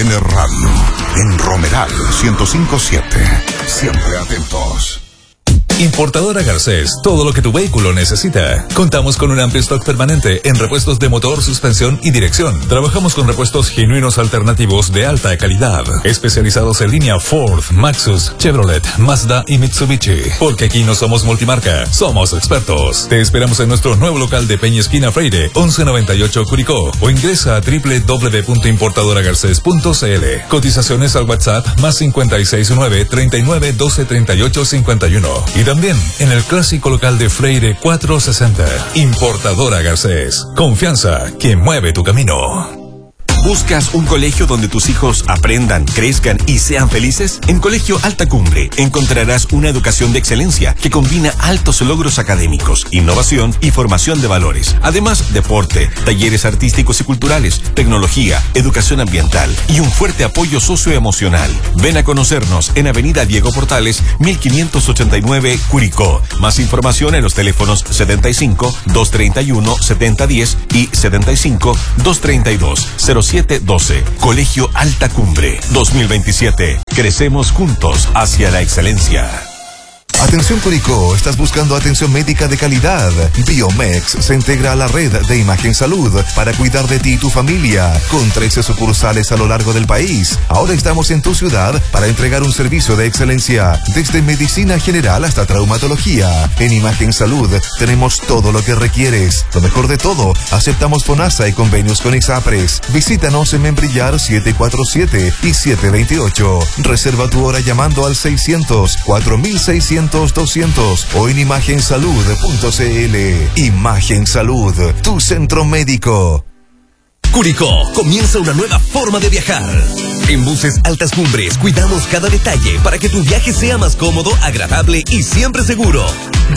Radio, en Romeral 105.7. Siempre atentos. Importadora Garcés, todo lo que tu vehículo necesita. Contamos con un amplio stock permanente en repuestos de motor, suspensión y dirección. Trabajamos con repuestos genuinos alternativos de alta calidad, especializados en línea Ford, Maxus, Chevrolet, Mazda y Mitsubishi. Porque aquí no somos multimarca, somos expertos. Te esperamos en nuestro nuevo local de Peña Esquina Freire, 1198 Curicó, o ingresa a www.importadoragarces.cl. Cotizaciones al WhatsApp más 569 39 12 38 51. Y también en el clásico local de Freire 460. Importadora Garcés. Confianza que mueve tu camino. ¿Buscas un colegio donde tus hijos aprendan, crezcan y sean felices? En Colegio Alta Cumbre encontrarás una educación de excelencia que combina altos logros académicos, innovación y formación de valores. Además, deporte, talleres artísticos y culturales, tecnología, educación ambiental y un fuerte apoyo socioemocional. Ven a conocernos en Avenida Diego Portales, 1589, Curicó. Más información en los teléfonos 75-231-7010 y 75-232-0712. Colegio Alta Cumbre 2027. Crecemos juntos hacia la excelencia. Atención Curicó, ¿estás buscando atención médica de calidad? Biomex se integra a la red de Imagen Salud para cuidar de ti y tu familia, con 13 sucursales a lo largo del país. Ahora estamos en tu ciudad para entregar un servicio de excelencia, desde medicina general hasta traumatología. En Imagen Salud tenemos todo lo que requieres. Lo mejor de todo, aceptamos FONASA y convenios con ISAPRES. Visítanos en Membrillar 747 y 728. Reserva tu hora llamando al 600-4600-200 o en imagensalud.cl. Imagen Salud, tu centro médico. Curicó, comienza una nueva forma de viajar. En Buses Altas Cumbres cuidamos cada detalle para que tu viaje sea más cómodo, agradable y siempre seguro.